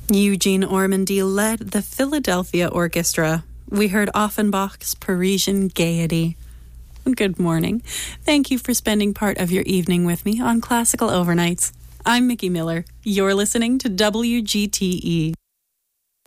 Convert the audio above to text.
Eugene Ormandy led the Philadelphia Orchestra. We heard Offenbach's Parisian Gaiety. Good morning. Thank you for spending part of your evening with me on Classical Overnights. I'm Mickey Miller. You're listening to WGTE.